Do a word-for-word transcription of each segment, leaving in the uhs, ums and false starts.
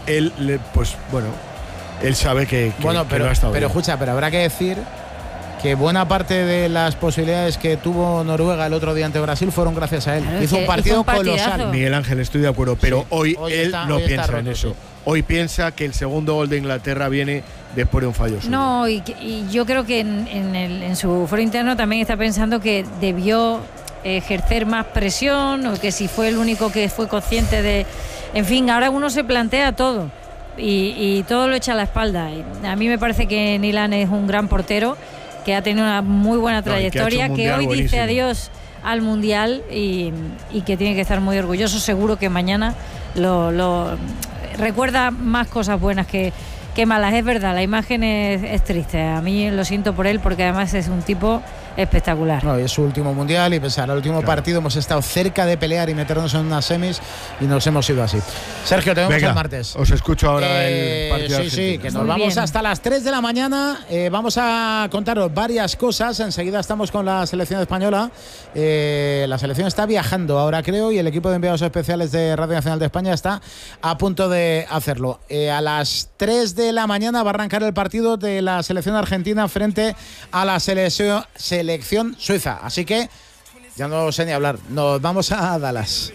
él, pues bueno, él sabe que, que, bueno, que pero, no ha estado pero bien. escucha, pero habrá que decir que buena parte de las posibilidades que tuvo Noruega el otro día ante Brasil fueron gracias a él. Claro, hizo un partido hizo un colosal. Miguel Ángel, estoy de acuerdo, pero Sí. hoy, Hoy él está- no hoy está piensa en roto, eso. sí. Hoy piensa que el segundo gol de Inglaterra viene después de un fallo suyo. No, y, y yo creo que en, en, el, en su foro interno también está pensando que debió ejercer más presión, o que si fue el único que fue consciente de... En fin, ahora uno se plantea todo y, y todo lo echa a la espalda. Y a mí me parece que Nilan es un gran portero, que ha tenido una muy buena trayectoria, no, que, que, que hoy buenísimo. dice adiós al Mundial y, y que tiene que estar muy orgulloso. Seguro que mañana lo, lo recuerda más cosas buenas que, que malas. Es verdad, la imagen es, es triste. A mí lo siento por él, porque además es un tipo espectacular. No, es su último mundial y pensar, al último Claro. partido hemos estado cerca de pelear y meternos en unas semis y nos hemos ido así. Sergio, te vemos Venga, el martes. os escucho ahora Eh, el partido de sí, sí, Argentina. que nos Muy vamos bien. hasta las tres de la mañana. Eh, vamos a contaros varias cosas. Enseguida estamos con la selección española. Eh, la selección está viajando ahora, creo, y el equipo de enviados especiales de Radio Nacional de España está a punto de hacerlo. Eh, a las tres de la mañana va a arrancar el partido de la selección argentina frente a la selección, selección suiza. Así que ya no sé ni hablar. Nos vamos a Dallas.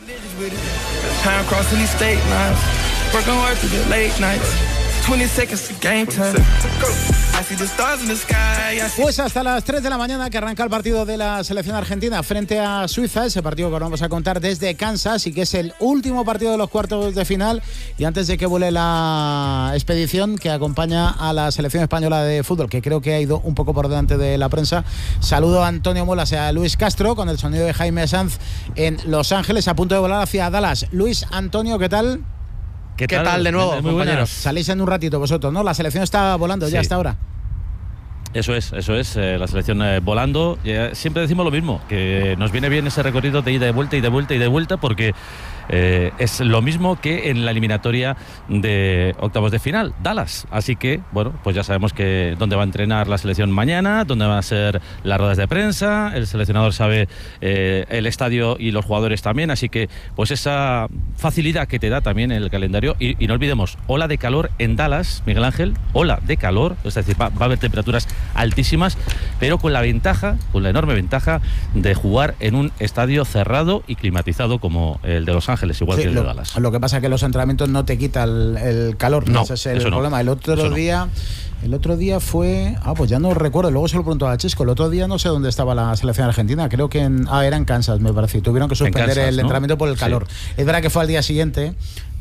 Time crossing these state lines, working hard through the late nights. twenty seconds to game time. I see the stars in the sky. I see Pues hasta las tres de la mañana que arranca el partido de la selección argentina frente a Suiza, ese partido que os vamos a contar desde Kansas y que es el último partido de los cuartos de final, y antes de que vuele la expedición que acompaña a la selección española de fútbol, que creo que ha ido un poco por delante de la prensa. Saludo a Antonio Molas y a Luis Castro con el sonido de Jaime Sanz en Los Ángeles, a punto de volar hacia Dallas. Luis, Antonio, ¿qué tal? ¿Qué, ¿Qué tal de nuevo, Muy compañeros? buenas. Salís en un ratito vosotros, ¿no? La selección está volando ya Sí. hasta ahora. Eso es, eso es, eh, la selección eh, volando. Eh, siempre decimos lo mismo, que nos viene bien ese recorrido de ida y vuelta y de vuelta y de vuelta, porque eh, es lo mismo que en la eliminatoria de octavos de final, Dallas. Así que, bueno, pues ya sabemos que dónde va a entrenar la selección mañana, dónde van a ser las ruedas de prensa, el seleccionador sabe eh, el estadio y los jugadores también, así que pues esa facilidad que te da también el calendario. Y, y no olvidemos, ola de calor en Dallas, Miguel Ángel, ola de calor, es decir, va, va a haber temperaturas altísimas, pero con la ventaja, con la enorme ventaja de jugar en un estadio cerrado y climatizado como el de Los Ángeles, igual Sí, que el lo, de Dallas. lo que pasa es que los entrenamientos no te quita el, el calor, No, ese es el eso no. problema. El otro Eso no. día, el otro día fue, ah, pues ya no recuerdo, luego se lo preguntó a Chesco. El otro día no sé dónde estaba la selección argentina, creo que en, ah, era en Kansas, me parece. Tuvieron que suspender Kansas, el ¿no? entrenamiento por el calor. Sí. Es verdad que fue al día siguiente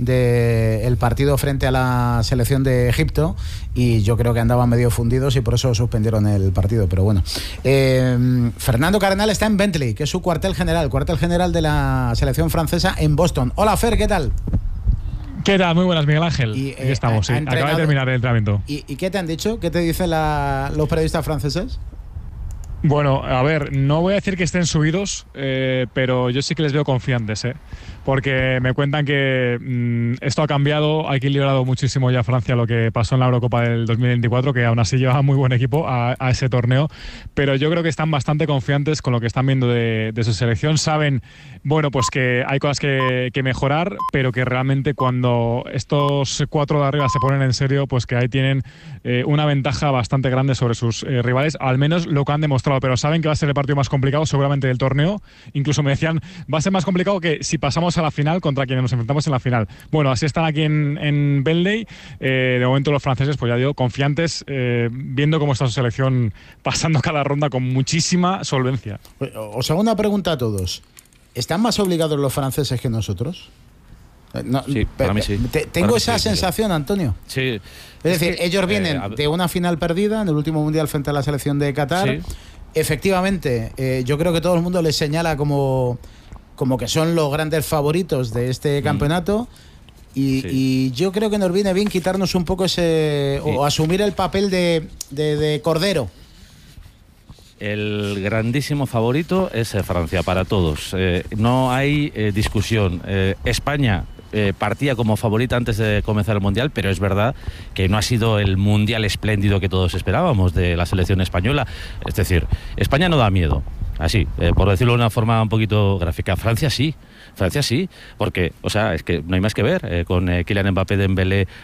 del partido frente a la selección de Egipto y yo creo que andaban medio fundidos y por eso suspendieron el partido, pero bueno. Eh, Fernando Cardenal está en Bentley, que es su cuartel general, cuartel general de la selección francesa en Boston. Hola, Fer, ¿qué tal? ¿Qué tal? Muy buenas, Miguel Ángel. Y, eh, Aquí estamos, ha- sí. ha Acaba entrenado- de terminar el entrenamiento. ¿Y, y qué te han dicho? ¿Qué te dicen la- los periodistas franceses? Bueno, a ver, no voy a decir que estén subidos, eh, pero yo sí que les veo confiantes, ¿eh? Porque me cuentan que mmm, esto ha cambiado, ha equilibrado muchísimo ya Francia lo que pasó en la Eurocopa del dos mil veinticuatro, que aún así llevaba muy buen equipo a, a ese torneo, pero yo creo que están bastante confiantes con lo que están viendo de, de su selección. Saben, bueno, pues que hay cosas que, que mejorar, pero que realmente cuando estos cuatro de arriba se ponen en serio, pues que ahí tienen eh, una ventaja bastante grande sobre sus eh, rivales, al menos lo que han demostrado, pero saben que va a ser el partido más complicado seguramente del torneo. Incluso me decían, va a ser más complicado que si pasamos a la final contra quienes nos enfrentamos en la final. Bueno, así están aquí en, en Bentley. Eh, de momento los franceses, pues ya digo, confiantes, eh, viendo cómo está su selección pasando cada ronda con muchísima solvencia. Os hago una pregunta a todos. ¿Están más obligados los franceses que nosotros? No, Sí, para mí sí. te- tengo Para mí esa sí, sensación, Antonio. Sí. Es decir, que, ellos vienen eh, a- de una final perdida en el último mundial frente a la selección de Qatar. Sí. Efectivamente, eh, yo creo que todo el mundo les señala como, como que son los grandes favoritos de este campeonato. Y, Sí. y yo creo que nos viene bien quitarnos un poco ese. Sí. O asumir el papel de, de, de cordero. El grandísimo favorito es eh, Francia, para todos. Eh, no hay eh, discusión. Eh, España eh, partía como favorita antes de comenzar el Mundial, pero es verdad que no ha sido el Mundial espléndido que todos esperábamos de la selección española. Es decir, España no da miedo. Así, eh, por decirlo de una forma un poquito gráfica. Francia sí. Francia sí, porque, o sea, es que no hay más que ver, eh, con eh, Kylian Mbappé, Dembélé,